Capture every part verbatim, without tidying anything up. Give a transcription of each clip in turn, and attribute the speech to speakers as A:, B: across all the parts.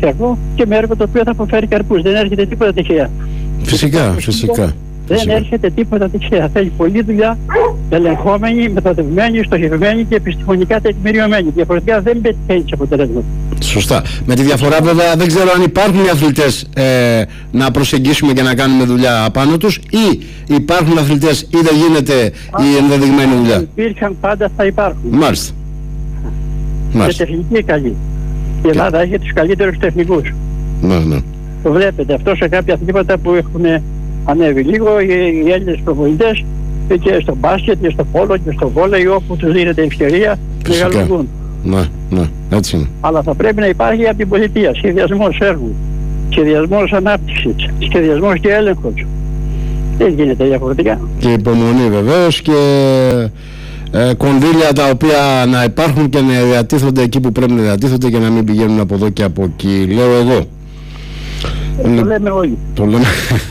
A: παραδοσιακό και με έργο το οποίο θα αποφέρει καρπούς. Δεν έρχεται τίποτα τυχαία.
B: Φυσικά, φυσικά.
A: Δεν
B: φυσικά.
A: έρχεται τίποτα τυχαία. Θέλει πολλή δουλειά, ελεγχόμενη, μεθοδευμένη, στοχευμένη και επιστημονικά τεκμηριωμένη. Διαφορετικά δεν πετυχαίνει αποτελέσματα.
B: Σωστά. Με τη διαφορά βέβαια δεν ξέρω αν υπάρχουν οι αθλητές ε, να προσεγγίσουμε και να κάνουμε δουλειά απάνω τους, ή υπάρχουν αθλητές ή δεν γίνεται η ενδεδειγμένη δουλειά.
A: Υπήρχαν, πάντα θα υπάρχουν.
B: Μάλιστα.
A: Και τεχνική καλή. Η Ελλάδα έχει τους καλύτερους τεχνικούς.
B: Ναι, ναι.
A: Το βλέπετε αυτό σε κάποια αθλήματα που έχουν ανέβει λίγο οι, οι Έλληνες προπονητές, και στο μπάσκετ και στο πόλο και στο βόλεϊ, όπου τους δίνεται ευκαιρία μεγαλουργούν.
B: Ναι, ναι, έτσι είναι.
A: Αλλά θα πρέπει να υπάρχει από την πολιτεία σχεδιασμός έργου, σχεδιασμός ανάπτυξης, σχεδιασμός και έλεγχος. Δεν γίνεται διαφορετικά.
B: Και υπομονή βεβαίως και ε, κονδύλια τα οποία να υπάρχουν και να διατίθονται εκεί που πρέπει να διατίθονται και να μην πηγαίνουν από εδώ και από εκεί, λέω εγώ.
A: Ε, το λέμε όλοι.
B: Το λέμε.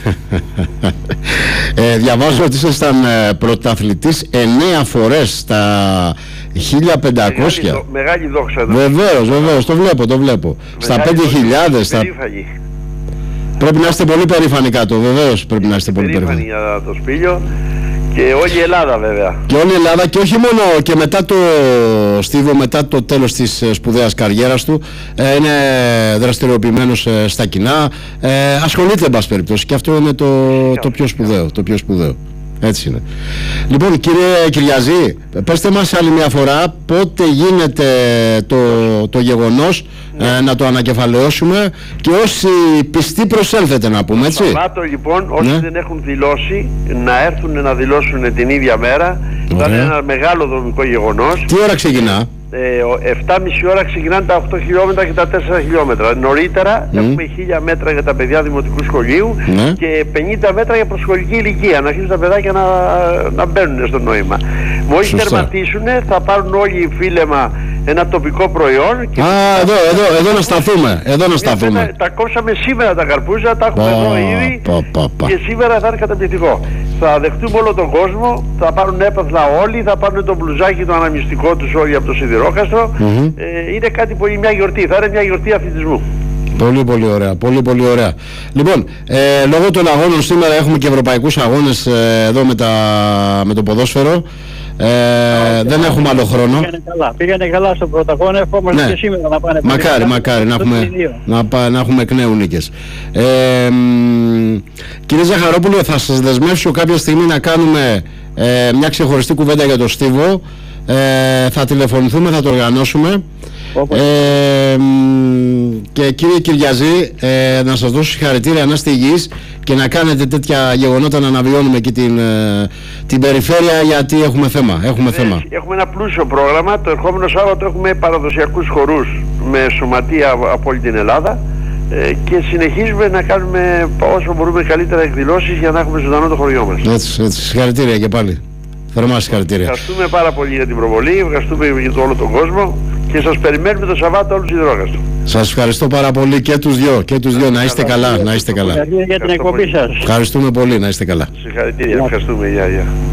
B: ε, διαβάζω ότι ήσασταν ε, πρωταθλητής εννέα φορές στα χίλια πεντακόσια.
C: Μεγάλη, μεγάλη δόξα.
B: Βεβαίως, βεβαίως, το βλέπω, το βλέπω. Στα πέντε χιλιάδες. Στα... Πρέπει να είστε πολύ περήφανοι κάτω, βεβαίως πρέπει να είστε πολύ περήφανοι.
C: Για το Σπήλιο και όλη η Ελλάδα βέβαια.
B: Και όλη η Ελλάδα, και όχι μόνο, και μετά το Στίβο, μετά το τέλος της σπουδαίας καριέρας του, ε, είναι δραστηριοποιημένος ε, στα κοινά, ε, ασχολείται εν πάση περιπτώσει, και αυτό είναι το, το πιο σπουδαίο, το πιο σπουδαίο. Έτσι είναι. Λοιπόν, κύριε Κυριαζή, πέστε μας άλλη μια φορά πότε γίνεται το, το γεγονός, ναι. ε, να το ανακεφαλαιώσουμε, και όσοι πιστοί προσέλθετε, να πούμε, έτσι.
C: Σαββάτο λοιπόν, όσοι ναι. δεν έχουν δηλώσει, να έρθουν να δηλώσουν την ίδια μέρα. Θα είναι ένα μεγάλο δομικό γεγονός.
B: Τι ώρα ξεκινά?
C: Ε, εφτά και μισή ώρα ξεκινάνε τα οκτώ χιλιόμετρα και τα τέσσερα χιλιόμετρα. Νωρίτερα mm. έχουμε χίλια μέτρα για τα παιδιά δημοτικού σχολείου mm. και πενήντα μέτρα για προσχολική ηλικία. Να αρχίσουν τα παιδάκια να, να μπαίνουν στο νόημα. Μόλις τερματίσουν, θα πάρουν όλοι οι φίλεμα ένα τοπικό προϊόν. Και
B: Α, εδώ, εδώ, εδώ να σταθούμε. Εδώ να σταθούμε.
C: Τα, τα κόψαμε σήμερα τα καρπούζα, τα έχουμε oh, εδώ ήδη
B: oh, oh, oh.
C: και σήμερα θα είναι καταπληκτικό. Θα δεχτούμε όλο τον κόσμο, θα πάρουν έπαθλα όλοι, θα πάρουν το μπλουζάκι το αναμνηστικό τους όλοι από το σιδηρόκαστρο. Mm-hmm. Ε, είναι κάτι πολύ, μια γιορτή, θα είναι μια γιορτή αθλητισμού. Πολύ
B: πολύ ωραία, πολύ πολύ ωραία. Λοιπόν, ε, λόγω των αγώνων σήμερα έχουμε και ευρωπαϊκούς αγώνες ε, εδώ με, τα, με το ποδόσφαιρο. Ε, okay, δεν έχουμε άλλο χρόνο.
A: Πήγανε καλά, πήγανε καλά στον πρωταγώνα, ευχόμαστε ναι. και σήμερα να πάνε.
B: Μακάρι, καλά, μακάρι να έχουμε, να, να έχουμε εκ νέου νίκες. Ε, κύριε Ζαχαρόπουλο, θα σας δεσμεύσω κάποια στιγμή να κάνουμε ε, μια ξεχωριστή κουβέντα για το Στίβο. Ε, θα τηλεφωνηθούμε, θα το οργανώσουμε. Ε, και κύριε Κυριαζή, ε, να σας δώσω συγχαρητήρια, να είστε υγιείς και να κάνετε τέτοια γεγονότα, να αναβιώνουμε εκεί την, ε, την περιφέρεια, γιατί έχουμε θέμα, έχουμε
C: ε,
B: θέμα.
C: Έχουμε ένα πλούσιο πρόγραμμα. Το ερχόμενο Σάββατο έχουμε παραδοσιακούς χορούς με σωματεία από όλη την Ελλάδα ε, και συνεχίζουμε να κάνουμε όσο μπορούμε καλύτερα εκδηλώσεις για να έχουμε ζωντανό το χωριό μας.
B: Έτσι, έτσι, συγχαρητήρια και πάλι. Θερμά συγχαρητήρια.
C: Ευχαριστούμε πάρα πολύ για την προβολή, ευχαριστούμε για όλο τον κόσμο και σας περιμένουμε το Σαββάτο όλους οι Σιδηρόκαστρο.
B: Σας ευχαριστώ πάρα πολύ και τους δυο, και τους δυο. Να είστε καλά, να είστε καλά.
A: Ευχαριστούμε για την εκπομπή σας.
B: Ευχαριστούμε πολύ, να είστε καλά.
C: Συγχαρητήρια, ευχαριστούμε. Γεια, γεια.